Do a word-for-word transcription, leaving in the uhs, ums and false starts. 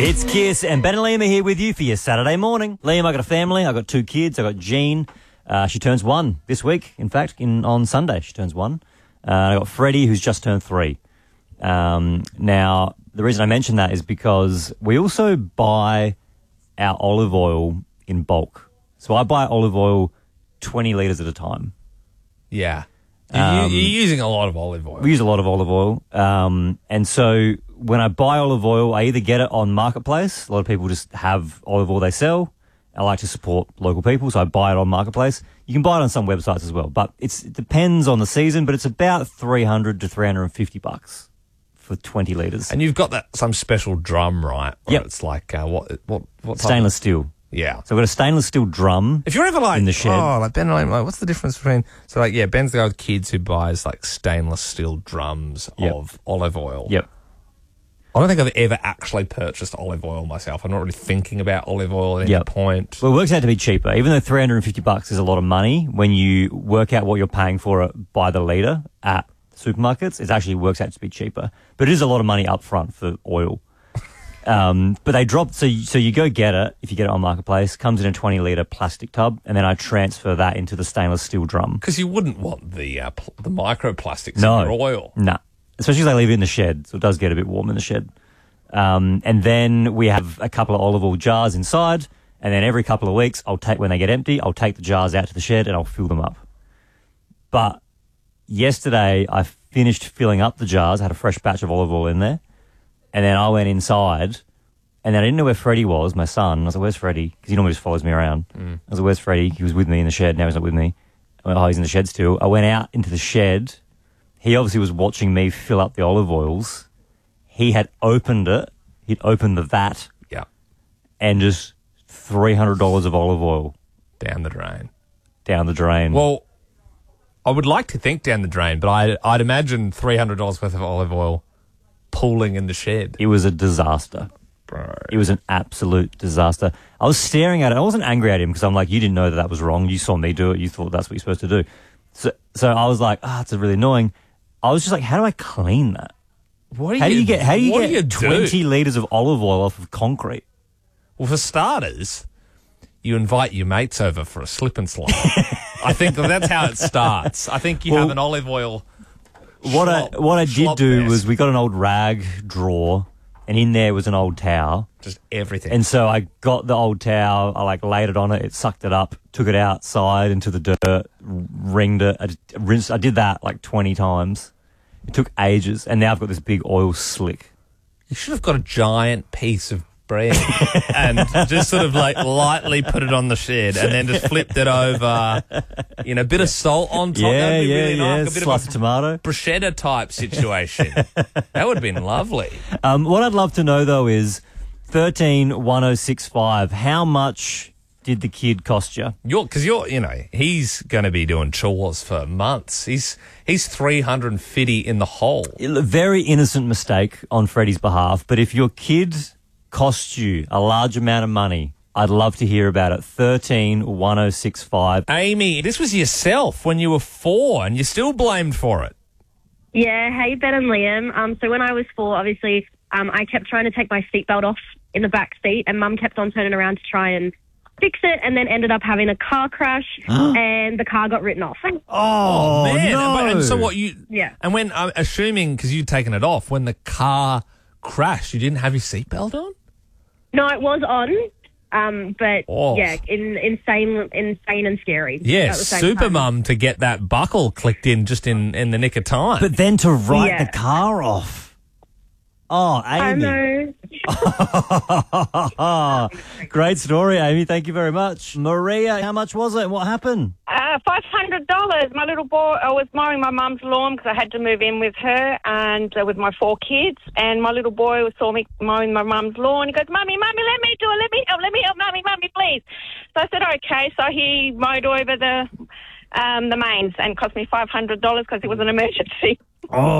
It's Kiss, and Ben and Liam are here with you for your Saturday morning. Liam, I got a family. I got two kids. I got Jean. Uh, she turns one this week. In fact, in on Sunday she turns one. Uh, I got Freddie, who's just turned three. Um, now, the reason I mention that is because we also buy our olive oil in bulk. So I buy olive oil twenty litres at a time. Yeah. You're, Um, you're using a lot of olive oil. We use a lot of olive oil. Um, and so when I buy olive oil, I either get it on Marketplace. A lot of people just have olive oil they sell. I like to support local people, so I buy it on Marketplace. You can buy it on some websites as well, but it's, it depends on the season, but it's about three hundred to three hundred fifty bucks for twenty litres. And you've got that some special drum, right? Where Yep. It's like, uh, what, what, what type Stainless steel. Of, yeah. So I've got a stainless steel drum. If you're ever like, in the shed. oh, like Ben and I, like, what's the difference between, so like, yeah, Ben's the guy with kids who buys like stainless steel drums Yep. of olive oil. Yep. I don't think I've ever actually purchased olive oil myself. I'm not really thinking about olive oil at any Yep. point. Well, it works out to be cheaper. Even though three hundred fifty bucks is a lot of money, when you work out what you're paying for it by the litre at supermarkets, it actually works out to be cheaper. But it is a lot of money up front for oil. um, but they drop, so you, so you go get it, if you get it on Marketplace, comes in a twenty litre plastic tub, and then I transfer that into the stainless steel drum. Because you wouldn't want the uh, pl- the microplastics No. in your oil. Nah. Especially as I leave it in the shed, so it does get a bit warm in the shed. Um, and then we have a couple of olive oil jars inside, and then every couple of weeks, I'll take, when they get empty, I'll take the jars out to the shed and I'll fill them up. But yesterday, I finished filling up the jars, I had a fresh batch of olive oil in there, and then I went inside, and then I didn't know where Freddie was, my son. I was like, where's Freddie? Because he normally just follows me around. Mm. I was like, where's Freddie? He was with me in the shed, now he's not with me. I went, oh, he's in the shed still. I went out into the shed. He obviously was watching me fill up the olive oils. He had opened it. He'd opened the vat. Yeah. And just three hundred dollars of olive oil Down the drain. down the drain. Well, I would like to think down the drain, but I, I'd imagine three hundred dollars worth of olive oil pooling in the shed. It was a disaster. Bro. It was an absolute disaster. I was staring at it. I wasn't angry at him because I'm like, you didn't know that that was wrong. You saw me do it. You thought that's what you're supposed to do. So, so I was like, ah, oh, it's really annoying. I was just like, how do I clean that? What do How do you get how do you what get do you twenty do? litres of olive oil off of concrete? Well, for starters, you invite your mates over for a slip and slide. I think that's how it starts. I think you Well, have an olive oil. What schlop- I what I did schlop do fest. was we got an old rag drawer, and in there was an old towel. just everything. And so I got the old towel, I like laid it on it, it sucked it up, took it outside into the dirt, wringed it. I, just rinsed, I did that like twenty times. It took ages, and now I've got this big oil slick. You should have got a giant piece of bread and just sort of like lightly put it on the shed and then just flipped it over. You know, a bit of salt on top. Yeah, That'd be yeah, really yeah. nice. A bit Slice of of a tomato. bruschetta type situation. That would have been lovely. Um, what I'd love to know, though, is thirteen one oh six five, how much did the kid cost you? You're because you're, you know, he's going to be doing chores for months. He's he's three hundred fifty in the hole. A very innocent mistake on Freddie's behalf, but if your kid cost you a large amount of money, I'd love to hear about it. thirteen one oh six five. Amy, this was yourself when you were four, and you're still blamed for it. Yeah, hey, Ben and Liam. Um, so when I was four, obviously, um, I kept trying to take my seatbelt off in the back seat, and Mum kept on turning around to try and fix it, and then ended up having a car crash, and the car got written off. Oh, Man, no. and, and so what you? Yeah. And when I'm assuming because you'd taken it off when the car crashed, you didn't have your seatbelt on. No, it was on, um, but Oh. yeah, in, insane, insane and scary. Yeah, at the same super time. mum to get that buckle clicked in just in, in the nick of time. But then to write Yeah. the car off. Oh, I Amy. know. Great story, Amy. Thank you very much. Maria, how much was it? What happened? Uh, five hundred dollars. My little boy, I was mowing my mum's lawn because I had to move in with her and uh, with my four kids. And my little boy saw me mowing my mum's lawn. He goes, Mummy, Mummy, let me do it. Let me help. Let me help. Mummy, Mummy, please. So I said, okay. So he mowed over the um, the mains and cost me five hundred dollars because it was an emergency. Oh.